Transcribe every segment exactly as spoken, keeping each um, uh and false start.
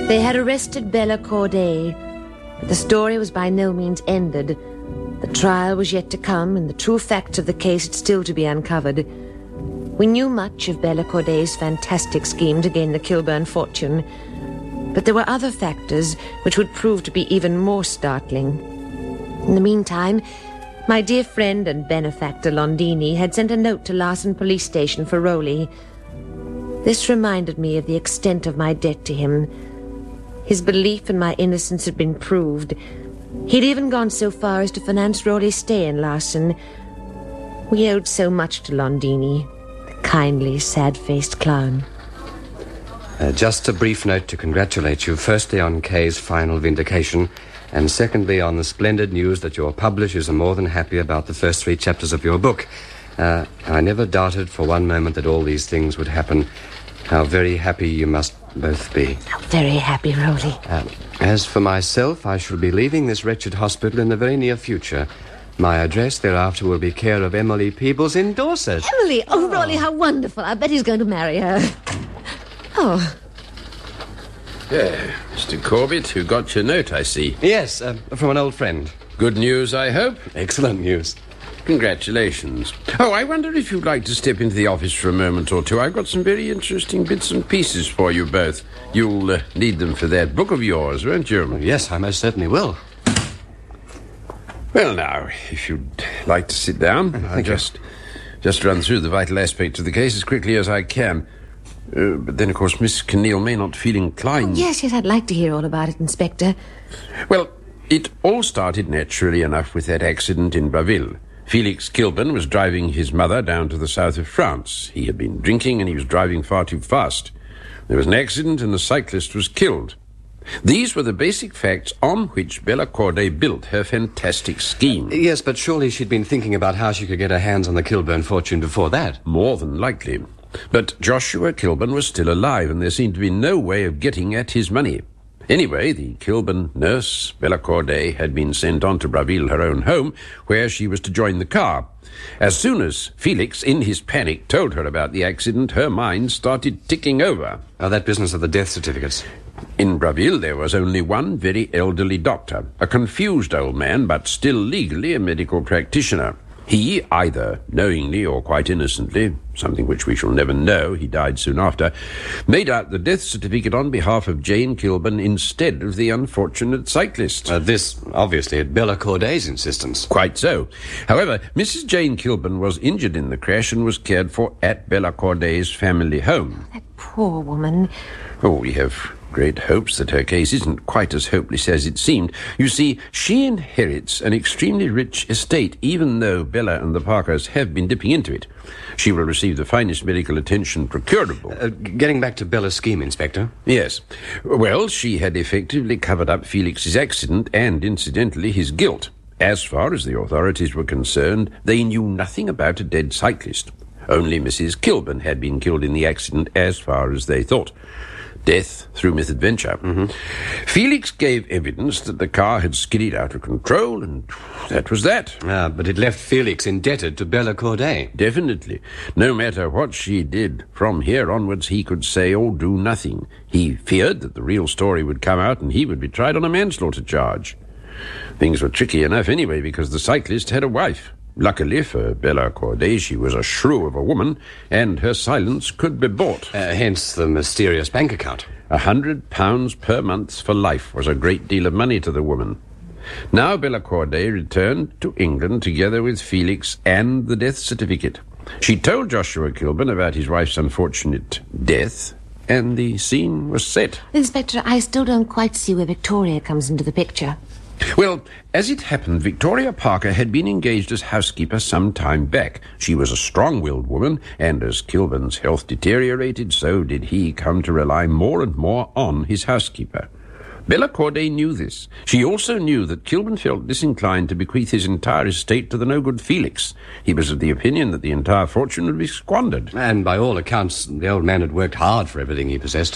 They had arrested Bella Corday, but the story was by no means ended. The trial was yet to come, and the true facts of the case had still to be uncovered. We knew much of Bella Corday's fantastic scheme to gain the Kilburn fortune, but there were other factors which would prove to be even more startling. In the meantime, my dear friend and benefactor Londini had sent a note to Larson Police Station for Rowley. This reminded me of the extent of my debt to him. His belief in my innocence had been proved. He'd even gone so far as to finance Rowley's stay in Larson. We owed so much to Londini, the kindly, sad-faced clown. Uh, just a brief note to congratulate you, firstly on Kay's final vindication, and secondly on the splendid news that your publishers are more than happy about the first three chapters of your book. Uh, I never doubted for one moment that all these things would happen. How very happy you must both be. How very happy, Rowley. Uh, as for myself, I shall be leaving this wretched hospital in the very near future. My address thereafter will be care of Emily Peebles in Dorset. Emily! Oh, oh. Rowley, how wonderful. I bet he's going to marry her. Oh. Yeah, Mister Corbett, who got your note, I see. Yes, uh, from an old friend. Good news, I hope? Excellent news. Congratulations. Oh, I wonder if you'd like to step into the office for a moment or two. I've got some very interesting bits and pieces for you both. You'll uh, need them for that book of yours, won't you? Well, yes, I most certainly will. Well, now, if you'd like to sit down, I'll just, just run through the vital aspects of the case as quickly as I can. Uh, but then, of course, Miss Keneal may not feel inclined... Oh, yes, yes, I'd like to hear all about it, Inspector. Well, it all started naturally enough with that accident in Braville. Felix Kilburn was driving his mother down to the south of France. He had been drinking and he was driving far too fast. There was an accident and the cyclist was killed. These were the basic facts on which Bella Corday built her fantastic scheme. Yes, but surely she'd been thinking about how she could get her hands on the Kilburn fortune before that. More than likely. But Joshua Kilburn was still alive and there seemed to be no way of getting at his money. Anyway, the Kilburn nurse, Bella Corday, had been sent on to Braville, her own home, where she was to join the car. As soon as Felix, in his panic, told her about the accident, her mind started ticking over. Oh, that business of the death certificates. In Braville, there was only one very elderly doctor, a confused old man, but still legally a medical practitioner. He, either knowingly or quite innocently, something which we shall never know, he died soon after, made out the death certificate on behalf of Jane Kilburn instead of the unfortunate cyclist. Uh, this, obviously, at Bella Corday's insistence. Quite so. However, Missus Jane Kilburn was injured in the crash and was cared for at Bella Corday's family home. That poor woman. Oh, we have great hopes that her case isn't quite as hopeless as it seemed. You see, she inherits an extremely rich estate, even though Bella and the Parkers have been dipping into it. She will receive the finest medical attention procurable. Uh, getting back to Bella's scheme, Inspector. Yes. Well, she had effectively covered up Felix's accident and, incidentally, his guilt. As far as the authorities were concerned, they knew nothing about a dead cyclist. Only Missus Kilburn had been killed in the accident, as far as they thought. Death through misadventure. Mm-hmm. Felix gave evidence that the car had skidded out of control, and that was that. Ah, but it left Felix indebted to Bella Corday. Definitely. No matter what she did, from here onwards he could say or do nothing. He feared that the real story would come out and he would be tried on a manslaughter charge. Things were tricky enough anyway, because the cyclist had a wife. Luckily for Bella Corday, she was a shrew of a woman, and her silence could be bought. Uh, hence the mysterious bank account. A hundred pounds per month for life was a great deal of money to the woman. Now Bella Corday returned to England together with Felix and the death certificate. She told Joshua Kilburn about his wife's unfortunate death, and the scene was set. Inspector, I still don't quite see where Victoria comes into the picture. Well, as it happened, Victoria Parker had been engaged as housekeeper some time back. She was a strong-willed woman, and as Kilburn's health deteriorated, so did he come to rely more and more on his housekeeper. Bella Corday knew this. She also knew that Kilburn felt disinclined to bequeath his entire estate to the no-good Felix. He was of the opinion that the entire fortune would be squandered. And by all accounts, the old man had worked hard for everything he possessed.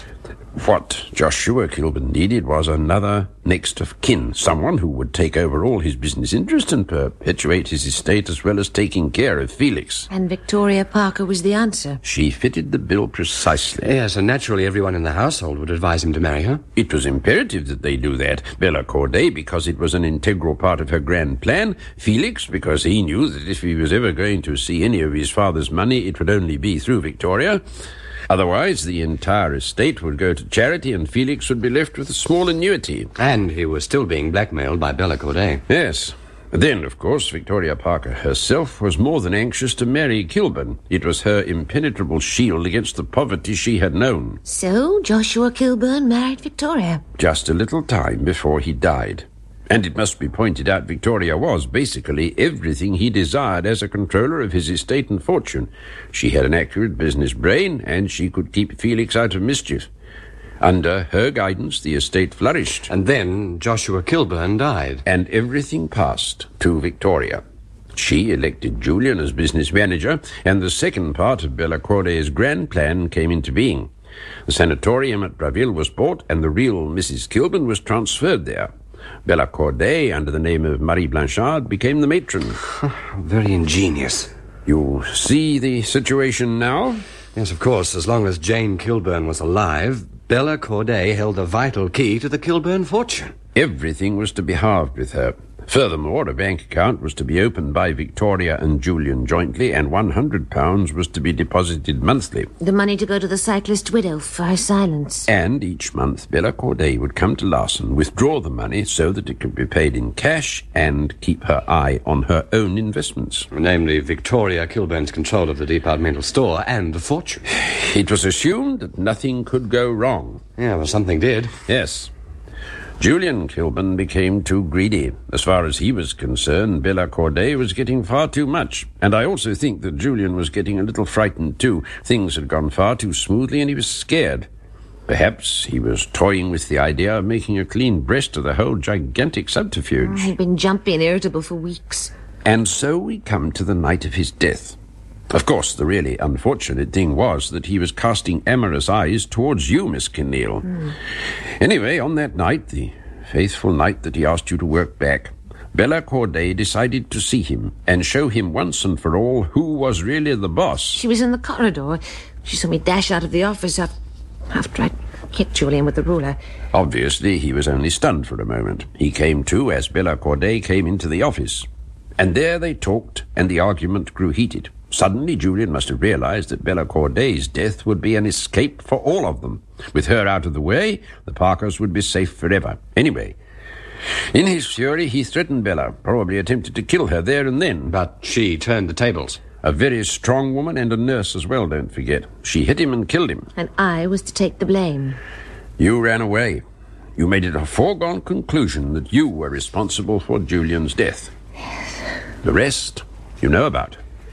What Joshua Kilburn needed was another next of kin, someone who would take over all his business interests and perpetuate his estate as well as taking care of Felix. And Victoria Parker was the answer. She fitted the bill precisely. Yes, and naturally everyone in the household would advise him to marry her. It was imperative that they do that. Bella Corday, because it was an integral part of her grand plan. Felix, because he knew that if he was ever going to see any of his father's money, it would only be through Victoria. Otherwise, the entire estate would go to charity and Felix would be left with a small annuity. And he was still being blackmailed by Bella Corday. Yes. Then, of course, Victoria Parker herself was more than anxious to marry Kilburn. It was her impenetrable shield against the poverty she had known. So, Joshua Kilburn married Victoria. Just a little time before he died. And it must be pointed out, Victoria was basically everything he desired as a controller of his estate and fortune. She had an accurate business brain, and she could keep Felix out of mischief. Under her guidance, the estate flourished. And then Joshua Kilburn died. And everything passed to Victoria. She elected Julian as business manager, and the second part of Bella Corday's grand plan came into being. The sanatorium at Braville was bought, and the real Missus Kilburn was transferred there. Bella Corday, under the name of Marie Blanchard, became the matron. Very ingenious. You see the situation now? Yes, of course. As long as Jane Kilburn was alive, Bella Corday held a vital key to the Kilburn fortune. Everything was to be halved with her. Furthermore, a bank account was to be opened by Victoria and Julian jointly, and one hundred pounds was to be deposited monthly. The money to go to the cyclist widow for her silence. And each month, Bella Corday would come to Larson, withdraw the money so that it could be paid in cash, and keep her eye on her own investments. Namely, Victoria Kilburn's control of the departmental store and the fortune. It was assumed that nothing could go wrong. Yeah, well, something did. Yes. Julian Kilburn became too greedy. As far as he was concerned, Bella Corday was getting far too much. And I also think that Julian was getting a little frightened too. Things had gone far too smoothly and he was scared. Perhaps he was toying with the idea of making a clean breast of the whole gigantic subterfuge. He'd been jumpy and irritable for weeks. And so we come to the night of his death. Of course, the really unfortunate thing was that he was casting amorous eyes towards you, Miss Kinneal. Mm. Anyway, on that night, the faithful night that he asked you to work back, Bella Corday decided to see him and show him once and for all who was really the boss. She was in the corridor. She saw me dash out of the office after I hit Julian with the ruler. Obviously, he was only stunned for a moment. He came to as Bella Corday came into the office. And there they talked, and the argument grew heated. Suddenly, Julian must have realized that Bella Corday's death would be an escape for all of them. With her out of the way, the Parkers would be safe forever. Anyway, in his fury, he threatened Bella, probably attempted to kill her there and then. But she turned the tables. A very strong woman and a nurse as well, don't forget. She hit him and killed him. And I was to take the blame. You ran away. You made it a foregone conclusion that you were responsible for Julian's death. The rest, you know about.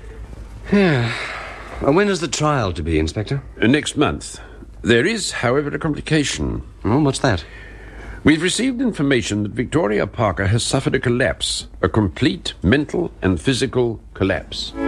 Yeah. Well, when is the trial to be, Inspector? Uh, next month. There is, however, a complication. Oh, what's that? We've received information that Victoria Parker has suffered a collapse, a complete mental and physical collapse.